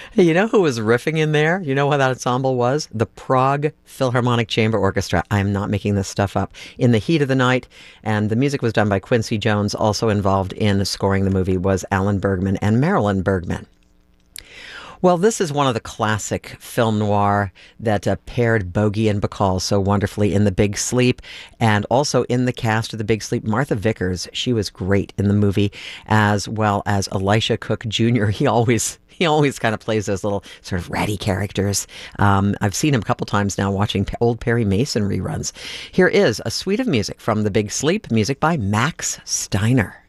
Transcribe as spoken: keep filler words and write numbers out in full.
Hey, you know who was riffing in there? You know what that ensemble was? The Prague Philharmonic Chamber Orchestra. I am not making this stuff up. In the heat of the night, and the music was done by Quincy Jones. Also involved in scoring the movie was Alan Bergman and Marilyn Bergman. Well, this is one of the classic film noir that uh, paired Bogey and Bacall so wonderfully in The Big Sleep, and also in the cast of The Big Sleep, Martha Vickers. She was great in the movie, as well as Elisha Cook Junior He always he always kind of plays those little sort of ratty characters. Um, I've seen him a couple times now watching old Perry Mason reruns. Here is a suite of music from The Big Sleep, music by Max Steiner.